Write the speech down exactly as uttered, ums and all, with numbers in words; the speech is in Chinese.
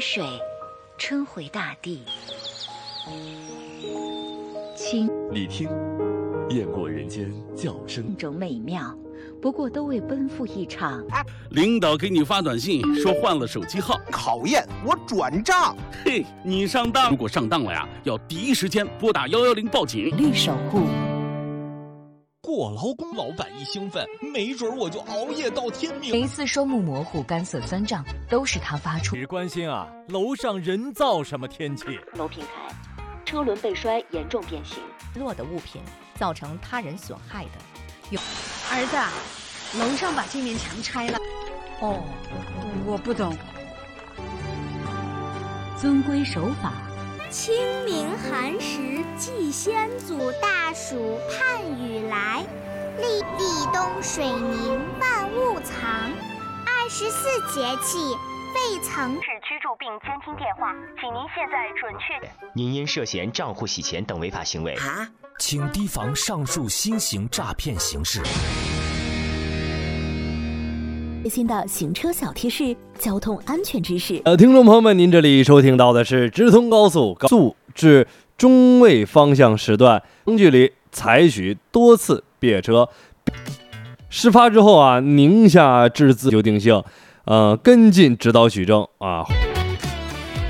水，春回大地。清， 你听，雁过人间叫声种美妙，不过都为奔赴一场。 领导给你发短信说换了手机号， 考验我转账。 嘿，你上当！如果上当了呀，要第一时间拨打幺幺零报警。 绿守护。 过劳工，老板一兴奋，没准我就熬夜到天明。 每一次收目模糊、干涩酸胀，都是他发出。 只关心啊，楼上人造什么天气？ 楼平台，车轮被摔严重变形， 落的物品造成他人损害的。有儿子，楼上把这面墙拆了。哦，我不懂。 遵规守法。 清明寒食祭先祖，大暑盼雨来，立地冬水凝万物藏。二十四节气未曾是居住并监听电话，请您现在准确。 您因涉嫌账户洗钱等违法行为， 啊，请提防上述新型诈骗形式。 最新的行车小贴士、交通安全知识。 呃，听众朋友们，您这里收听到的是直通高速高速至中卫方向时段，中距离采取多次别车。事发之后啊，宁夏治自就定性，呃，跟进指导取证啊。